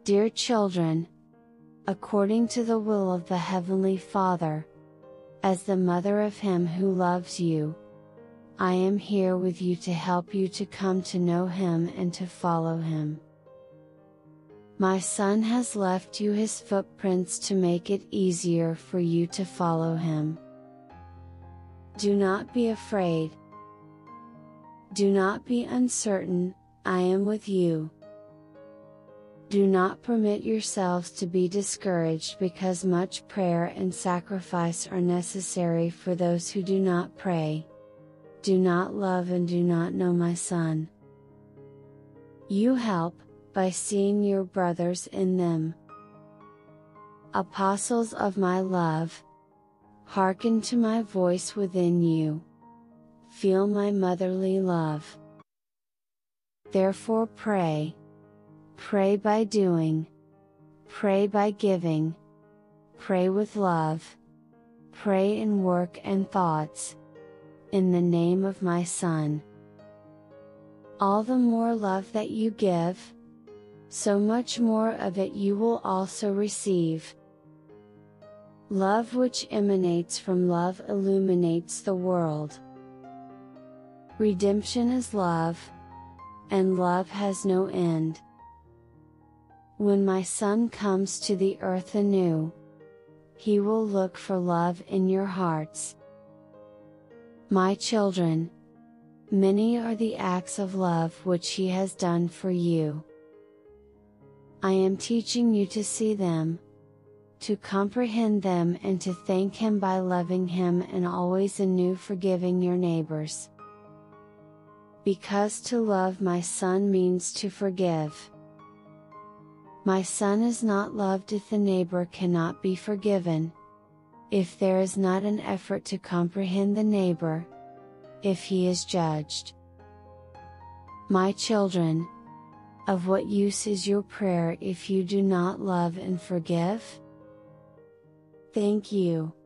Dear children, according to the will of the Heavenly Father, as the mother of Him who loves you, I am here with you to help you to come to know Him and to follow Him. My Son has left you His footprints to make it easier for you to follow Him. Do not be afraid. Do not be uncertain, I am with you. Do not permit yourselves to be discouraged because much prayer and sacrifice are necessary for those who do not pray. Do not love and do not know my Son. You help, by seeing your brothers in them. Apostles of my love, hearken to my voice within you. Feel my motherly love. Therefore pray. Pray by doing. Pray by giving. Pray with love. Pray in work and thoughts. In the name of my Son. All the more love that you give, so much more of it you will also receive. Love which emanates from love illuminates the world. Redemption is love, and love has no end. When my Son comes to the earth anew, He will look for love in your hearts. My children, many are the acts of love which He has done for you. I am teaching you to see them, to comprehend them and to thank Him by loving Him and always anew forgiving your neighbors. Because to love my Son means to forgive. My Son is not loved if the neighbor cannot be forgiven, if there is not an effort to comprehend the neighbor, if he is judged. My children, of what use is your prayer if you do not love and forgive? Thank you.